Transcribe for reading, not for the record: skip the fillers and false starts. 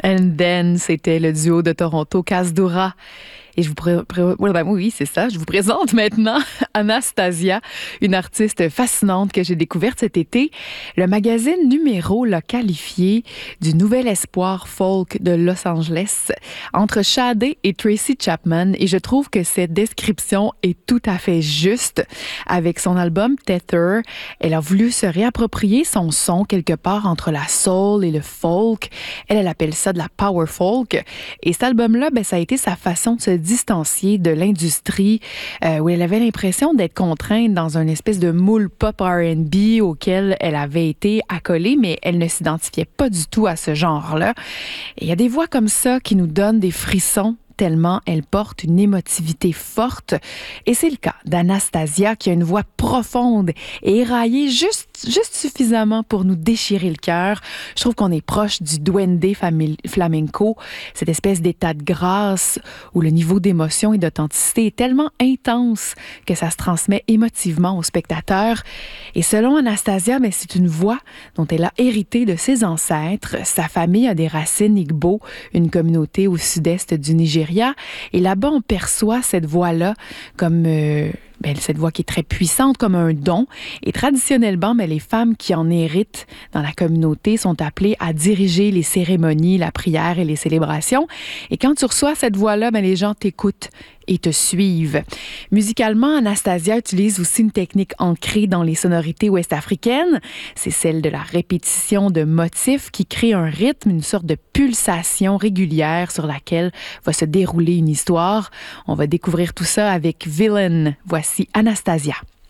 And Then, c'était le duo de Toronto, Kasdura. Et je vous oui, c'est ça. Je vous présente maintenant Anastasia, une artiste fascinante que j'ai découverte cet été. Le magazine Numéro l'a qualifiée du nouvel espoir folk de Los Angeles entre Sade et Tracy Chapman. Et je trouve que cette description est tout à fait juste. Avec son album Tether, elle a voulu se réapproprier son son quelque part entre la soul et le folk. Elle appelle ça de la power folk. Et cet album-là, ça a été sa façon de se distancier de l'industrie où elle avait l'impression d'être contrainte dans une espèce de moule pop R&B auquel elle avait été accolée, mais elle ne s'identifiait pas du tout à ce genre-là. Et il y a des voix comme ça qui nous donnent des frissons tellement elle porte une émotivité forte. Et c'est le cas d'Anastasia qui a une voix profonde et éraillée juste suffisamment pour nous déchirer le cœur. Je trouve qu'on est proche du duende flamenco, cette espèce d'état de grâce où le niveau d'émotion et d'authenticité est tellement intense que ça se transmet émotivement aux spectateurs. Et selon Anastasia, c'est une voix dont elle a hérité de ses ancêtres. Sa famille a des racines Igbo, une communauté au sud-est du Nigeria. Et là-bas, on perçoit cette voix-là comme cette voix qui est très puissante, comme un don. Et traditionnellement, les femmes qui en héritent dans la communauté sont appelées à diriger les cérémonies, la prière et les célébrations. Et quand tu reçois cette voix-là, les gens t'écoutent et te suivent. Musicalement, Anastasia utilise aussi une technique ancrée dans les sonorités ouest-africaines. C'est celle de la répétition de motifs qui crée un rythme, une sorte de pulsation régulière sur laquelle va se dérouler une histoire. On va découvrir tout ça avec Villain. Voici Anastasia.